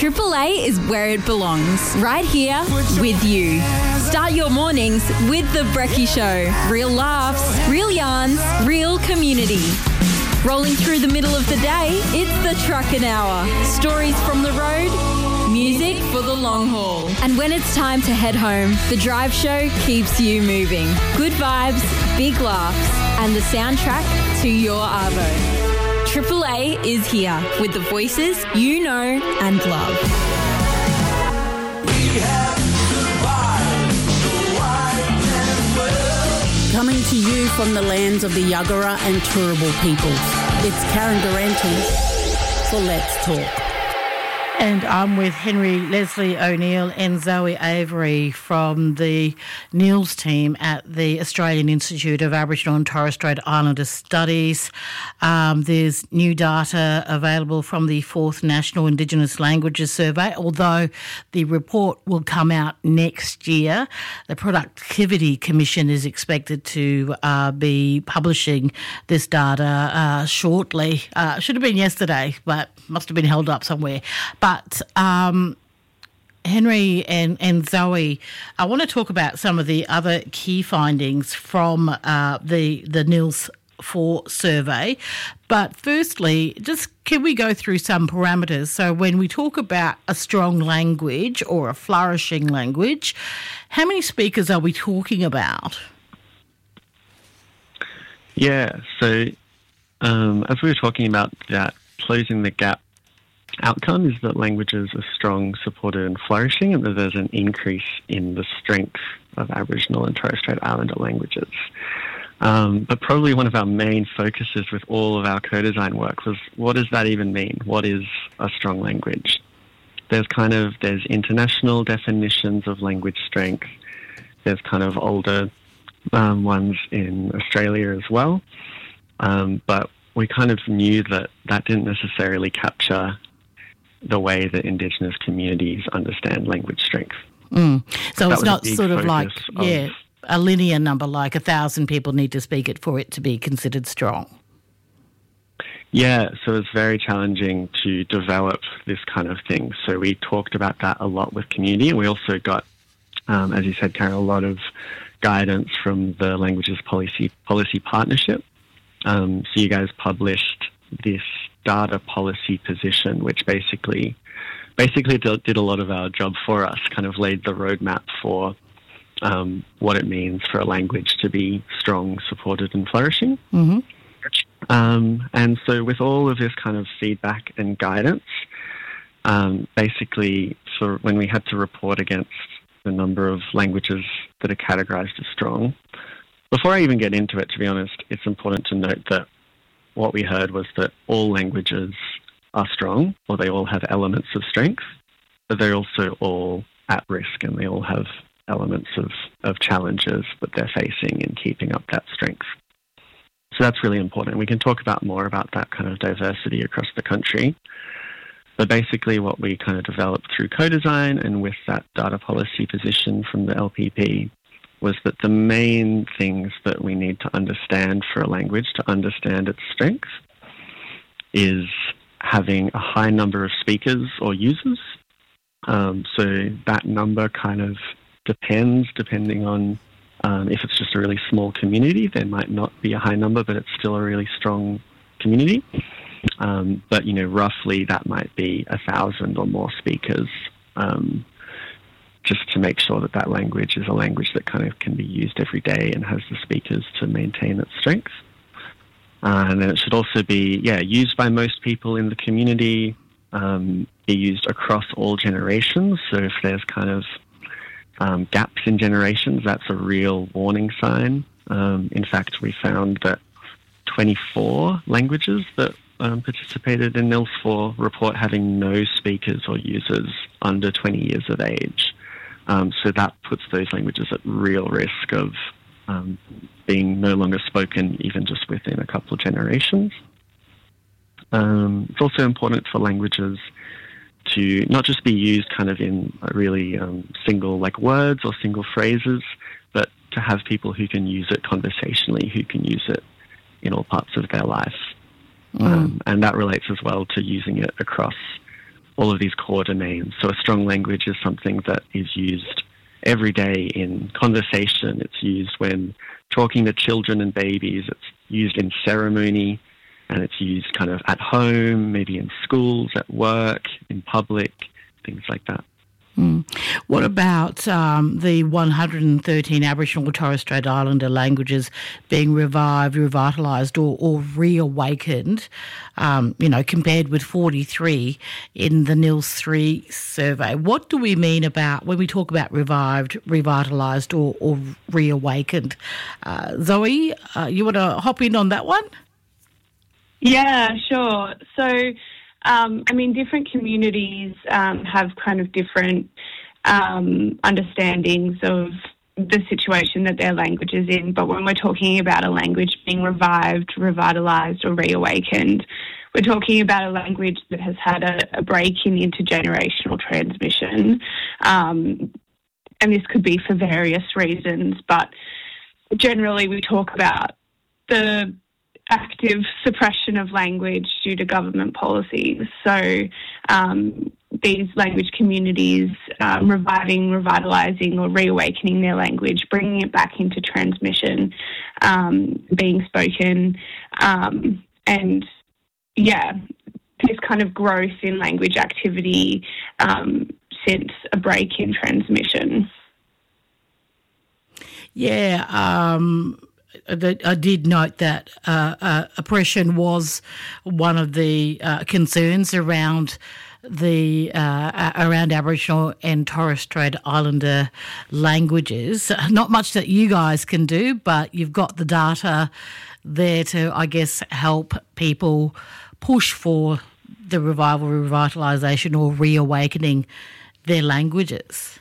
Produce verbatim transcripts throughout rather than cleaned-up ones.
Triple A is where it belongs, right here with you. Start your mornings with The Brekkie Show. Real laughs, real yarns, real community. Rolling through the middle of the day, it's the Truckin' Hour. Stories from the road, music for the long haul. And when it's time to head home, the Drive Show keeps you moving. Good vibes, big laughs, and the soundtrack to your arvo. Triple A is here with the voices you know and love. Coming to you from the lands of the Yuggera and Turrbal peoples, it's Karen Durante for Let's Talk. And I'm with Henry Leslie O'Neill and Zoe Avery from the Niels team at the Australian Institute of Aboriginal and Torres Strait Islander Studies. Um, there's new data available from the fourth National Indigenous Languages Survey, although the report will come out next year. The Productivity Commission is expected to uh, be publishing this data uh, shortly. Uh, should have been yesterday, but must have been held up somewhere. But um, Henry and, and Zoe, I want to talk about some of the other key findings from uh, the the Niels four survey. But firstly, just can we go through some parameters? So when we talk about a strong language or a flourishing language, how many speakers are we talking about? Yeah, so um, as we were talking about that, closing the gap outcome is that languages are strong, supported and flourishing, and that there's an increase in the strength of Aboriginal and Torres Strait Islander languages. Um, but probably one of our main focuses with all of our co-design work was, what does that even mean? What is a strong language? There's kind of, there's international definitions of language strength. There's kind of older um, ones in Australia as well. Um, but we kind of knew that that didn't necessarily capture the way that Indigenous communities understand language strength. Mm. So that it's not sort of like, of, yeah, a linear number, like a thousand people need to speak it for it to be considered strong. Yeah, so it's very challenging to develop this kind of thing. So we talked about that a lot with community, and we also got, um, as you said, Carol, a lot of guidance from the Languages Policy Policy Partnership. Um, so you guys published this data policy position, which basically basically did a lot of our job for us, kind of laid the roadmap for um, what it means for a language to be strong, supported and flourishing. Mm-hmm. Um, and so with all of this kind of feedback and guidance, um, basically for when we had to report against the number of languages that are categorised as strong, before I even get into it, to be honest, it's important to note that what we heard was that all languages are strong, or they all have elements of strength, but they're also all at risk, and they all have elements of, of challenges that they're facing in keeping up that strength. So that's really important. We can talk about more about that kind of diversity across the country. But basically what we kind of developed through co-design and with that data policy position from the L P P was that the main things that we need to understand for a language to understand its strength is having a high number of speakers or users. Um, so that number kind of depends, depending on um, if it's just a really small community, there might not be a high number, but it's still a really strong community. Um, but, you know, roughly that might be a thousand or more speakers, um, just to make sure that that language is a language that kind of can be used every day and has the speakers to maintain its strength. Uh, and then it should also be, yeah, used by most people in the community, um, be used across all generations. So if there's kind of um, gaps in generations, that's a real warning sign. Um, in fact, we found that twenty-four languages that um, participated in Niels four report having no speakers or users under twenty years of age. Um, so that puts those languages at real risk of um, being no longer spoken even just within a couple of generations. Um, it's also important for languages to not just be used kind of in really um, single like words or single phrases, but to have people who can use it conversationally, who can use it in all parts of their life. Mm. Um, and that relates as well to using it across all of these core domains. So a strong language is something that is used every day in conversation. It's used when talking to children and babies. It's used in ceremony, and it's used kind of at home, maybe in schools, at work, in public, things like that. Mm. What about um, the one hundred thirteen Aboriginal and Torres Strait Islander languages being revived, revitalised or, or reawakened, um, you know, compared with forty-three in the N I L S three survey? What do we mean about when we talk about revived, revitalised or, or reawakened? Uh, Zoe, uh, you want to hop in on that one? Yeah, sure. So, Um, I mean, different communities um, have kind of different um, understandings of the situation that their language is in. But when we're talking about a language being revived, revitalised or reawakened, we're talking about a language that has had a, a break in intergenerational transmission. Um, and this could be for various reasons, but generally we talk about the active suppression of language due to government policies. So um, these language communities um, reviving, revitalising or reawakening their language, bringing it back into transmission, um, being spoken, um, and yeah, this kind of growth in language activity um, since a break in transmission. Yeah, um I did note that uh, uh, oppression was one of the uh, concerns around the uh, around Aboriginal and Torres Strait Islander languages. Not much that you guys can do, but you've got the data there to, I guess, help people push for the revival, revitalisation or reawakening their languages.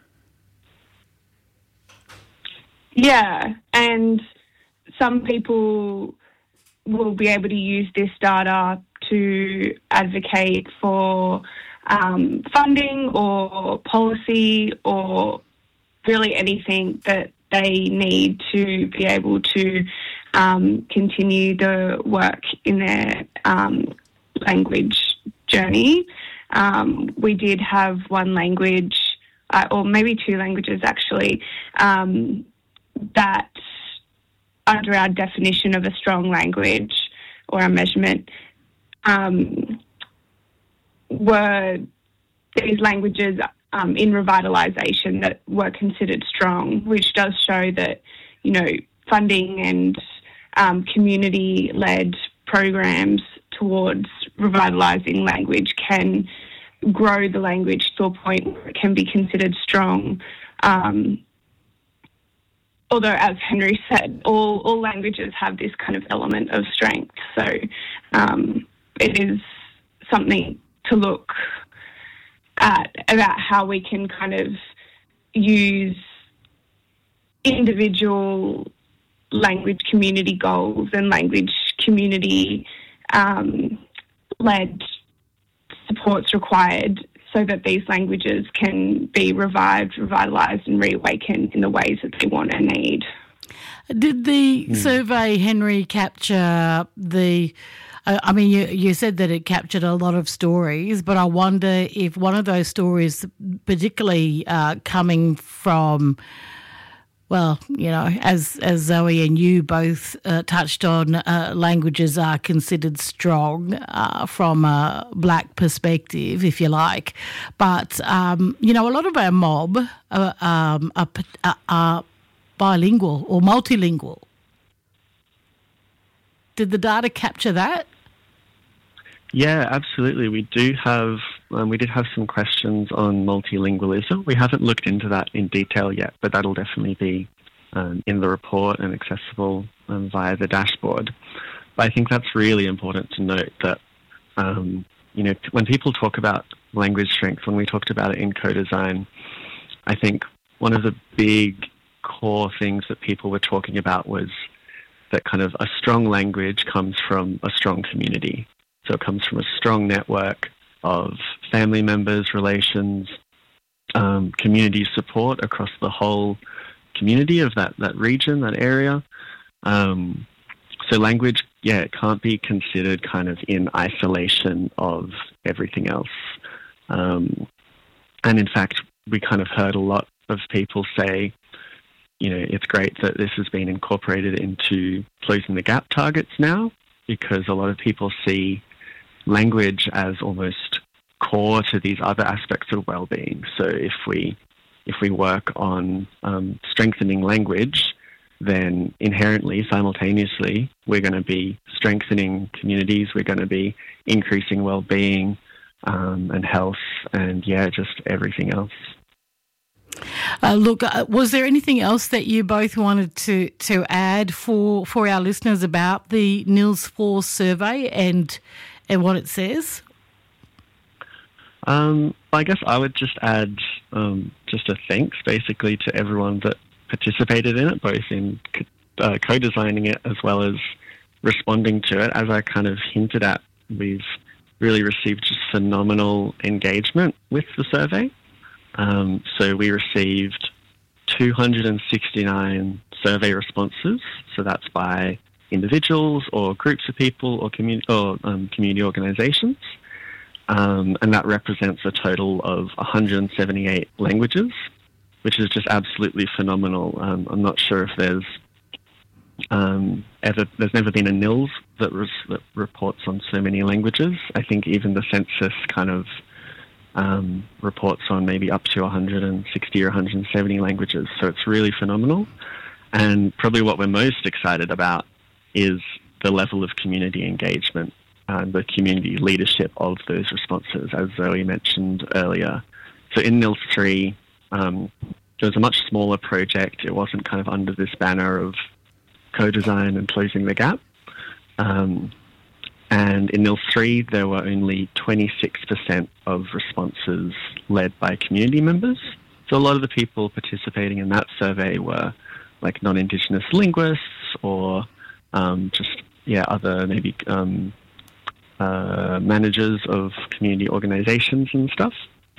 Yeah, and some people will be able to use this data to advocate for um, funding or policy or really anything that they need to be able to um, continue the work in their um, language journey. Um, we did have one language, uh, or maybe two languages actually, um, that under our definition of a strong language or our measurement, um, were these languages um, in revitalisation that were considered strong, which does show that, you know, funding and um, community-led programs towards revitalising language can grow the language to a point where it can be considered strong. Um, Although, as Henry said, all, all languages have this kind of element of strength. So um, it is something to look at about how we can kind of use individual language community goals and language community um, led supports required so that these languages can be revived, revitalised and reawakened in the ways that they want and need. Did the mm. survey, Henry, capture the... Uh, I mean, you, you said that it captured a lot of stories, but I wonder if one of those stories, particularly uh, coming from... Well, you know, as as Zoe and you both uh, touched on, uh, languages are considered strong uh, from a black perspective, if you like. But, um, you know, a lot of our mob are, um, are, are bilingual or multilingual. Did the data capture that? Yeah, absolutely. We do have, um, we did have some questions on multilingualism. We haven't looked into that in detail yet, but that'll definitely be um, in the report and accessible um, via the dashboard. But I think that's really important to note that, um, you know, when people talk about language strength, when we talked about it in co-design, I think one of the big core things that people were talking about was that kind of a strong language comes from a strong community. So it comes from a strong network of family members, relations, um, community support across the whole community of that, that region, that area. Um, so language, yeah, it can't be considered kind of in isolation of everything else. Um, and in fact, we kind of heard a lot of people say, you know, it's great that this has been incorporated into closing the gap targets now, because a lot of people see language as almost core to these other aspects of well-being. So if we if we work on um, strengthening language, then inherently, simultaneously, we're going to be strengthening communities, we're going to be increasing well-being um, and health and, yeah, just everything else. Uh, look, uh, was there anything else that you both wanted to, to add for, for our listeners about the N I L S four survey and and what it says? Um, I guess I would just add um, just a thanks, basically, to everyone that participated in it, both in uh, co-designing it as well as responding to it. As I kind of hinted at, we've really received just phenomenal engagement with the survey. Um, so we received two hundred sixty-nine survey responses. So that's by individuals or groups of people or, commun- or um, community organisations. Um, and that represents a total of one hundred seventy-eight languages, which is just absolutely phenomenal. Um, I'm not sure if there's um, ever, there's never been a N I L S that, res, that reports on so many languages. I think even the census kind of um, reports on maybe up to one hundred sixty or one hundred seventy languages. So it's really phenomenal. And probably what we're most excited about is the level of community engagement and the community leadership of those responses, as Zoe mentioned earlier. So in N I L S three, um, it was a much smaller project. It wasn't kind of under this banner of co-design and closing the gap. Um, and in N I L S three, there were only twenty-six percent of responses led by community members. So a lot of the people participating in that survey were like non-Indigenous linguists or um, just, yeah, other maybe um, uh, managers of community organisations and stuff,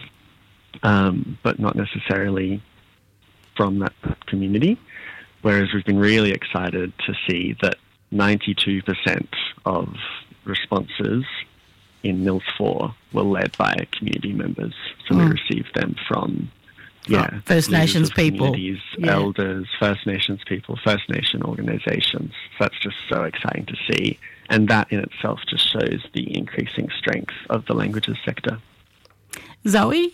um, but not necessarily from that community. Whereas we've been really excited to see that ninety-two percent of responses in N I L S four were led by community members. So mm. we received them from yeah, oh, First Nations people, yeah. elders, First Nations people, First Nation organisations. So that's just so exciting to see. And that in itself just shows the increasing strength of the languages sector. Zoe?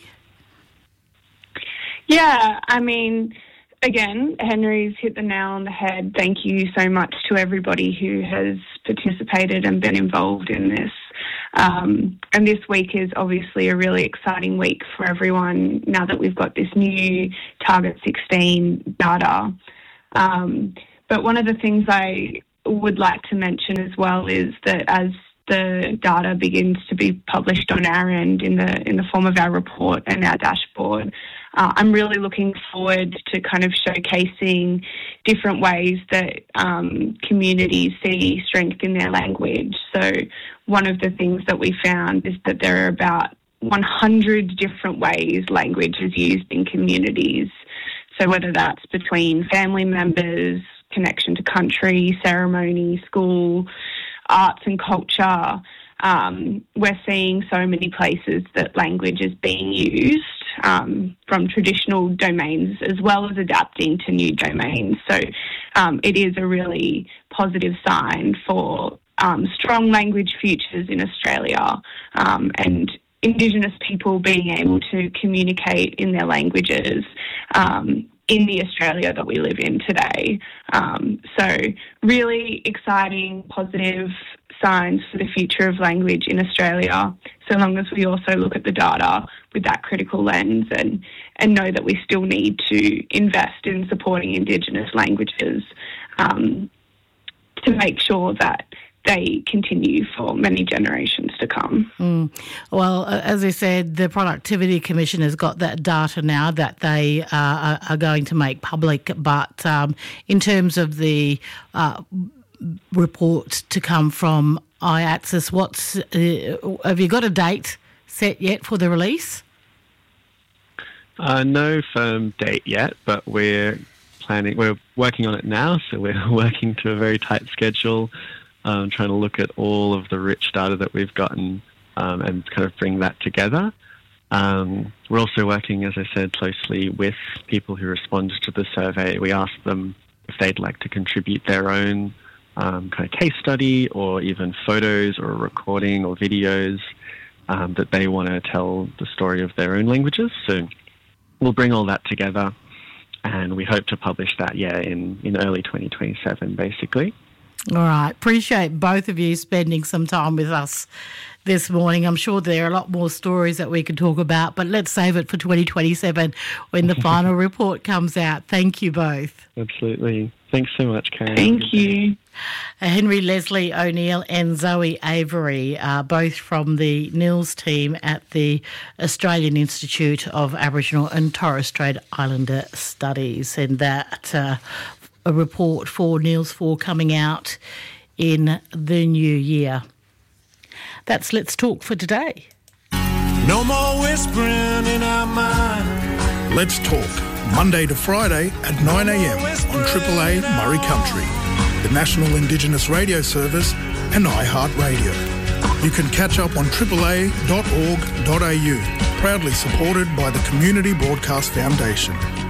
Yeah, I mean, again, Henry's hit the nail on the head. Thank you so much to everybody who has participated and been involved in this. Um, and this week is obviously a really exciting week for everyone now that we've got this new Target sixteen data. Um, but one of the things I would like to mention as well is that as the data begins to be published on our end in the in the form of our report and our dashboard, Uh, I'm really looking forward to kind of showcasing different ways that um, communities see strength in their language. So one of the things that we found is that there are about one hundred different ways language is used in communities. So whether that's between family members, connection to country, ceremony, school, arts and culture, um, we're seeing so many places that language is being used um, from traditional domains as well as adapting to new domains. So um, it is a really positive sign for um, strong language futures in Australia um, and Indigenous people being able to communicate in their languages um, in the Australia that we live in today. Um, so really exciting, positive signs for the future of language in Australia, so long as we also look at the data with that critical lens and, and know that we still need to invest in supporting Indigenous languages um, to make sure that they continue for many generations to come. Mm. Well, as I said, the Productivity Commission has got that data now that they uh, are going to make public, but um, in terms of the uh, report to come from I A T S I S, what's, uh, have you got a date set yet for the release? Uh, no firm date yet, but we're planning, we're working on it now, so we're working to a very tight schedule. Um, trying to look at all of the rich data that we've gotten um, and kind of bring that together. Um, we're also working, as I said, closely with people who responded to the survey. We asked them if they'd like to contribute their own um, kind of case study or even photos or a recording or videos um, that they want to tell the story of their own languages. So we'll bring all that together and we hope to publish that, yeah, in, in early twenty twenty-seven, basically. All right. Appreciate both of you spending some time with us this morning. I'm sure there are a lot more stories that we could talk about, but let's save it for twenty twenty-seven when the final report comes out. Thank you both. Absolutely. Thanks so much, Karen. Thank you. Uh, Henry Leslie O'Neill and Zoe Avery, uh, both from the NILS team at the Australian Institute of Aboriginal and Torres Strait Islander Studies, and that uh, a report for NILS four coming out in the new year. That's Let's Talk for today. No more whispering in our mind. Let's Talk, Monday to Friday at nine a.m. on Triple A Murray Country, the National Indigenous Radio Service and iHeartRadio. You can catch up on triple a dot org dot a u, proudly supported by the Community Broadcast Foundation.